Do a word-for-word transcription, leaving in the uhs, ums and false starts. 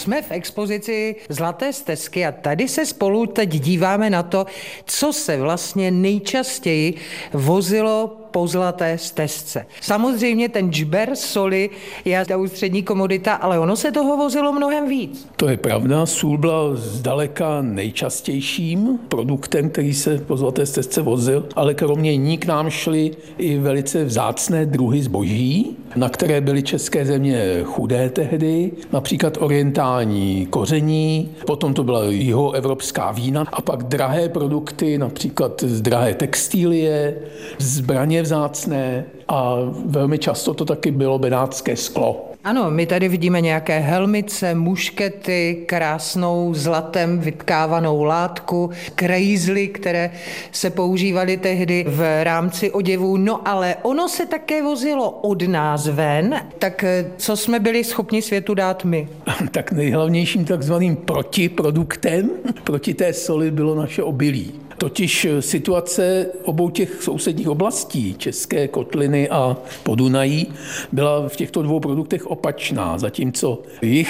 jsme v expozici Zlaté stezky a tady se spolu teď díváme na to, co se vlastně nejčastěji vozilo po Zlaté stezce. Samozřejmě ten džber soli je ta ústřední komodita, ale ono se toho vozilo mnohem víc. To je pravda, sůl byla zdaleka nejčastějším produktem, který se po Zlaté stezce vozil, ale kromě ní k nám šly i velice vzácné druhy zboží, na které byly české země chudé tehdy, například orientální koření, potom to byla jihoevropská vína a pak drahé produkty, například drahé textilie, zbraně vzácné a velmi často to taky bylo benátské sklo. Ano, my tady vidíme nějaké helmice, muškety, krásnou zlatem vytkávanou látku, krejzly, které se používaly tehdy v rámci oděvů. No ale ono se také vozilo od nás ven, tak co jsme byli schopni světu dát my? Tak nejhlavnějším takzvaným protiproduktem proti té soli bylo naše obilí. Totiž situace obou těch sousedních oblastí, České kotliny a Podunají, byla v těchto dvou produktech opačná, zatímco jich